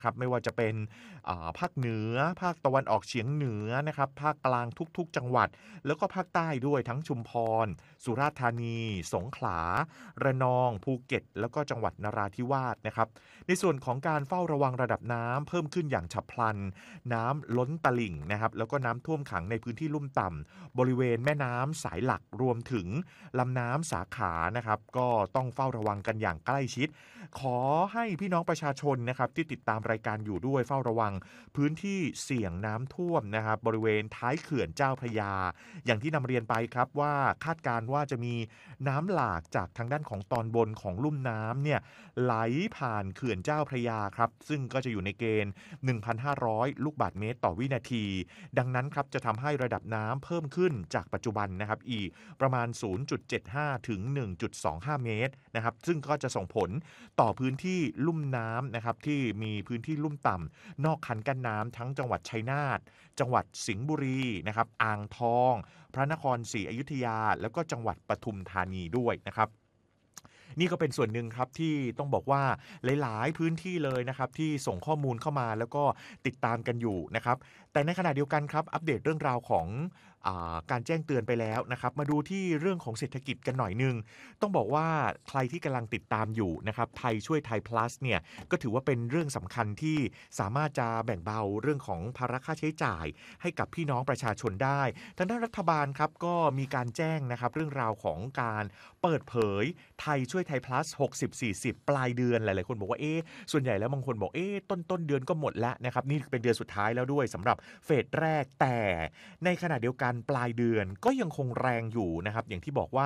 ครับไม่ว่าจะเป็นภาคเหนือภาคตะวันออกเฉียงเหนือนะครับภาคกลางทุกๆจังหวัดแล้วก็ภาคใต้ด้วยทั้งชุมพรสุราษฎร์ธานีสงขลาระนองภูเก็ตแล้วก็จังหวัดนราธิวาสนะครับในส่วนของการเฝ้าระวังระดับน้ำเพิ่มขึ้นอย่างฉับพลันน้ำล้นตลิ่งนะครับแล้วก็น้ำท่วมขังในพื้นที่ลุ่มต่ำบริเวณแม่น้ำสายหลักรวมถึงลำน้ำสาขานะครับก็ต้องเฝ้าระวังกันอย่างใกล้ชิดขอให้พี่น้องประชาชนนะครับที่ติดตามรายการอยู่ด้วยเฝ้าระวังพื้นที่เสี่ยงน้ำท่วมนะครับบริเวณท้ายเขื่อนเจ้าพระยาอย่างที่นำเรียนไปครับว่าคาดการณ์ว่าจะมีน้ำหลากจากทางด้านของตอนบนของลุ่มน้ำเนี่ยไหลผ่านเขื่อนเจ้าพระยาครับซึ่งก็จะอยู่ในเกณฑ์ 1,500 ลูกบาศก์เมตรต่อวินาทีดังนั้นครับจะทำให้ระดับน้ำเพิ่มขึ้นจากปัจจุบันนะครับอีกประมาณ 0.75 ถึง 1.25 เมตรนะครับซึ่งก็จะส่งผลต่อพื้นที่ลุ่มน้ำนะครับที่มีพื้นที่ลุ่มต่ำนอกคันกั้นน้ำทั้งจังหวัดชัยนาทจังหวัดสิงห์บุรีนะครับอ่างทองพระนครศรีอยุธยาแล้วก็จังหวัดปทุมธานีด้วยนะครับนี่ก็เป็นส่วนหนึ่งครับที่ต้องบอกว่าหลายๆพื้นที่เลยนะครับที่ส่งข้อมูลเข้ามาแล้วก็ติดตามกันอยู่นะครับแต่ในขณะเดียวกันครับอัปเดตเรื่องราวของการแจ้งเตือนไปแล้วนะครับมาดูที่เรื่องของเศรษฐกิจกันหน่อยนึงต้องบอกว่าใครที่กำลังติดตามอยู่นะครับไทยช่วยไทย plus เนี่ยก็ถือว่าเป็นเรื่องสำคัญที่สามารถจะแบ่งเบาเรื่องของภาระค่าใช้จ่ายให้กับพี่น้องประชาชนได้ทางด้านรัฐบาลครับก็มีการแจ้งนะครับเรื่องราวของการเปิดเผยไทยช่วยไทย plus 60-40 ปลายเดือนหลายๆคนบอกว่าส่วนใหญ่แล้วบางคนบอกต้นเดือนก็หมดแล้วนะครับนี่เป็นเดือนสุดท้ายแล้วด้วยสำหรับเฟสแรกแต่ในขณะเดียวกันปลายเดือนก็ยังคงแรงอยู่นะครับอย่างที่บอกว่า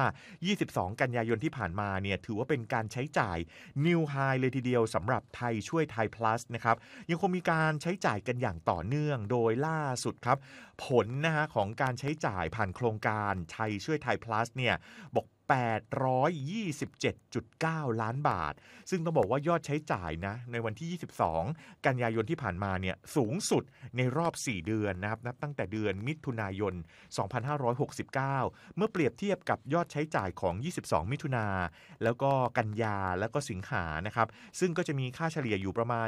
22กันยายนที่ผ่านมาเนี่ยถือว่าเป็นการใช้จ่าย New High เลยทีเดียวสำหรับไทยช่วยไทย plus นะครับยังคงมีการใช้จ่ายกันอย่างต่อเนื่องโดยล่าสุดครับผลนะฮะของการใช้จ่ายผ่านโครงการไทยช่วยไทย plus เนี่ยบอก827.9 ล้านบาทซึ่งต้องบอกว่ายอดใช้จ่ายนะในวันที่22กันยายนที่ผ่านมาเนี่ยสูงสุดในรอบ4เดือนนะครับนับตั้งแต่เดือนมิถุนายน2569เมื่อเปรียบเทียบกับยอดใช้จ่ายของ22มิถุนาแล้วก็กันยาแล้วก็สิงหานะครับซึ่งก็จะมีค่าเฉลี่ยอยู่ประมาณ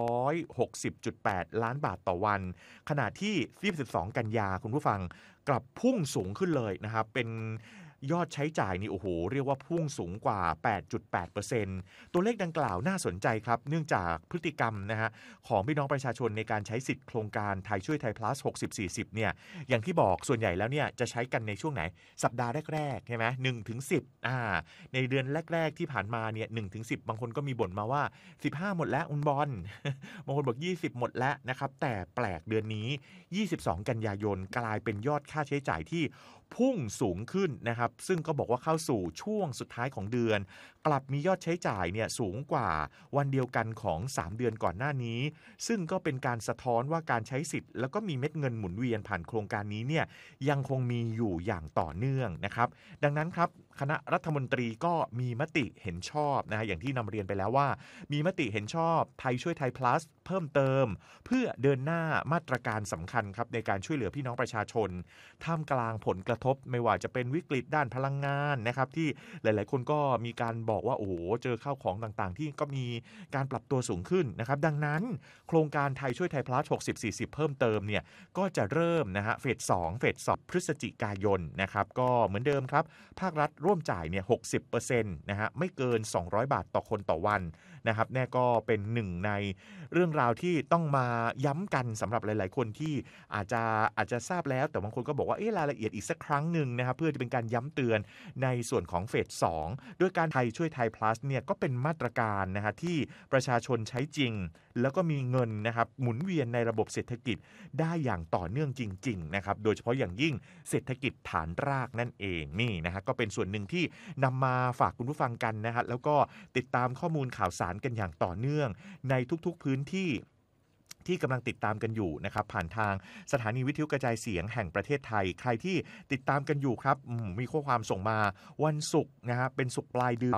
760.8 ล้านบาทต่อวันขณะที่22กันยาคุณผู้ฟังกลับพุ่งสูงขึ้นเลยนะครับเป็นยอดใช้จ่ายนี่โอ้โหเรียกว่าพุ่งสูงกว่า 8.8% ตัวเลขดังกล่าวน่าสนใจครับเนื่องจากพฤติกรรมนะฮะของพี่น้องประชาชนในการใช้สิทธิ์โครงการไทยช่วยไทย plus 60-40เนี่ยอย่างที่บอกส่วนใหญ่แล้วเนี่ยจะใช้กันในช่วงไหนสัปดาห์แรกๆใช่ไหม1-10ในเดือนแรกๆที่ผ่านมาเนี่ย1-10บางคนก็มีบ่นมาว่า15หมดแล้วอุนบอล บางคนบอก20หมดแล้วนะครับแต่แปลกเดือนนี้22กันยายนกลายเป็นยอดค่าใช้จ่ายที่พุ่งสูงขึ้นนะครับซึ่งก็บอกว่าเข้าสู่ช่วงสุดท้ายของเดือนกลับมียอดใช้จ่ายเนี่ยสูงกว่าวันเดียวกันของ3เดือนก่อนหน้านี้ซึ่งก็เป็นการสะท้อนว่าการใช้สิทธิ์แล้วก็มีเม็ดเงินหมุนเวียนผ่านโครงการนี้เนี่ยยังคงมีอยู่อย่างต่อเนื่องนะครับดังนั้นครับคณะรัฐมนตรีก็มีมติเห็นชอบนะฮะอย่างที่นำเรียนไปแล้วว่ามีมติเห็นชอบไทยช่วยไทย plus เพิ่มเติมเพื่อเดินหน้ามาตรการสำคัญครับในการช่วยเหลือพี่น้องประชาชนท่ามกลางผลกระทบไม่ว่าจะเป็นวิกฤตด้านพลังงานนะครับที่หลายๆคนก็มีการบอกว่าโอ้โหเจอข้าวของต่างๆที่ก็มีการปรับตัวสูงขึ้นนะครับดังนั้นโครงการไทยช่วยไทย plus 60-40 เพิ่มเติมเนี่ยก็จะเริ่มนะฮะเฟส2พฤศจิกายนนะครับก็เหมือนเดิมครับภาครัฐร่วมจ่ายเนี่ย 60% นะฮะไม่เกิน200บาทต่อคนต่อวันนะครับแน่ก็เป็นหนึ่งในเรื่องราวที่ต้องมาย้ำกันสำหรับหลายๆคนที่อาจจะทราบแล้วแต่บางคนก็บอกว่ารายละเอียดอีกสักครั้งหนึ่งนะครับเพื่อจะเป็นการย้ำเตือนในส่วนของเฟส2โดยการไทยช่วยไทย plus เนี่ยก็เป็นมาตรการนะฮะที่ประชาชนใช้จริงแล้วก็มีเงินนะครับหมุนเวียนในระบบเศรษฐกิจได้อย่างต่อเนื่องจริงๆนะครับโดยเฉพาะอย่างยิ่งเศรษฐกิจฐานรากนั่นเองนี่นะฮะก็เป็นส่วนหนึ่งที่นำมาฝากคุณผู้ฟังกันนะฮะแล้วก็ติดตามข้อมูลข่าวสารกันอย่างต่อเนื่องในทุกๆพื้นที่ที่กำลังติดตามกันอยู่นะครับผ่านทางสถานีวิทยุกระจายเสียงแห่งประเทศไทยใครที่ติดตามกันอยู่ครับมีข้อความส่งมาวันศุกร์นะฮะเป็นศุกร์ปลายเดือน